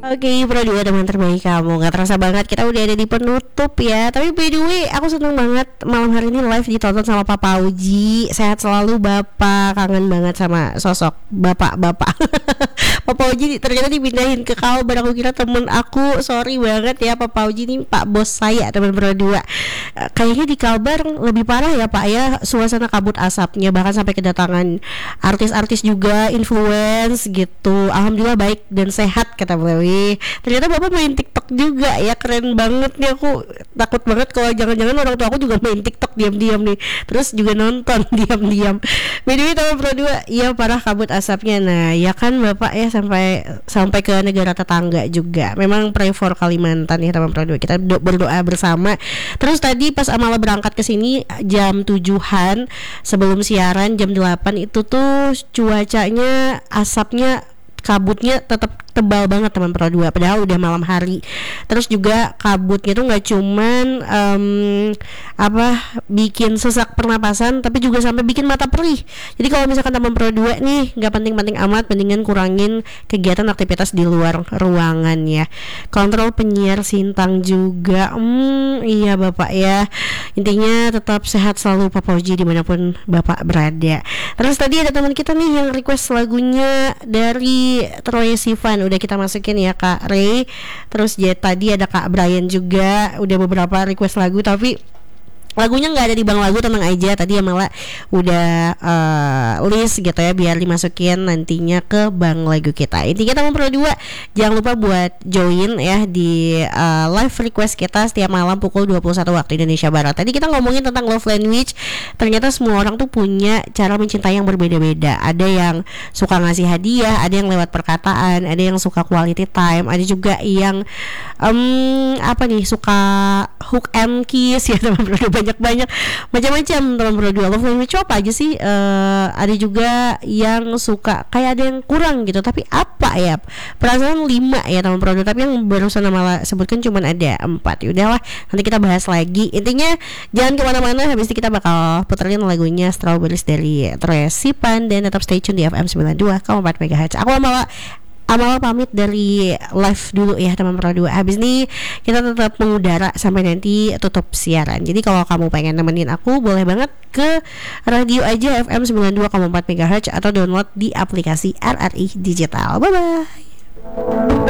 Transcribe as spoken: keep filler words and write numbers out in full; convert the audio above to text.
Oke, Bro, dua teman terbaik kamu. Gak terasa banget kita udah ada di penutup ya. Tapi by the way, aku seneng banget malam hari ini live ditonton sama Papa Uji. Sehat selalu Bapak. Kangen banget sama sosok Bapak-bapak. Papa Uji ternyata dipindahin ke Kalbar. Aku kira temen aku. Sorry banget ya Papa Uji, ini Pak bos saya, teman berdua. Kayaknya di Kalbar lebih parah ya Pak ya, suasana kabut asapnya. Bahkan sampai kedatangan artis-artis juga, influence gitu. Alhamdulillah baik dan sehat kata beliau. Ternyata Bapak main TikTok juga ya, keren banget nih. Aku takut banget kalau jangan-jangan orang tua aku juga main TikTok diam-diam nih, terus juga nonton diam-diam. By the way teman berdua, iya parah kabut asapnya. Nah ya kan Bapak ya, sampai sampai ke negara tetangga juga. Memang pray for Kalimantan ya teman berdua. Kita do- berdoa bersama. Terus tadi pas Amala berangkat ke sini jam tujuhan sebelum siaran jam delapan itu tuh cuacanya, asapnya, kabutnya tetap tebal banget teman Pro dua, padahal udah malam hari. Terus juga kabutnya tuh nggak cuman um, apa bikin sesak pernapasan, tapi juga sampai bikin mata perih. Jadi kalau misalkan teman Pro dua nih nggak penting-penting amat, mendingan kurangin kegiatan aktivitas di luar ruangan ya. Kontrol penyiar Sintang juga, hmm, iya Bapak ya. Intinya tetap sehat selalu Papa Uji dimanapun Bapak berada. Terus tadi ada teman kita nih yang request lagunya dari Troye Sivan, udah kita masukin ya Kak Ray. Terus ya, tadi ada Kak Brian juga udah beberapa request lagu, tapi lagunya nggak ada di bank lagu, tenang aja. Tadi ya malah udah uh, list gitu ya, biar dimasukin nantinya ke bank lagu kita. Intinya teman Pro dua jangan lupa buat join ya di uh, live request kita setiap malam pukul dua puluh satu waktu Indonesia Barat. Tadi kita ngomongin tentang love language. Ternyata semua orang tuh punya cara mencintai yang berbeda-beda. Ada yang suka ngasih hadiah, ada yang lewat perkataan, ada yang suka quality time, ada juga yang um, apa nih suka hook and kiss ya teman Pro dua. Banyak-banyak macam-macam teman berdua. Love language apa aja sih? Uh, ada juga yang suka kayak ada yang kurang gitu, tapi apa ya? Perasaan lima ya teman berdua, tapi yang barusan malah sebutkan cuma ada empat. Yaudahlah, nanti kita bahas lagi. Intinya jangan kemana-mana. Habis itu kita bakal puterin lagunya Strawberries dari Troye Sivan, dan tetap stay tune di F M sembilan puluh dua koma empat megahertz. Aku malah Amal pamit dari live dulu ya teman Pro dua. Habis ini kita tetap mengudara sampai nanti tutup siaran. Jadi kalau kamu pengen nemenin aku, boleh banget ke radio aja F M sembilan puluh dua koma empat megahertz atau download di aplikasi R R I Digital. Bye bye.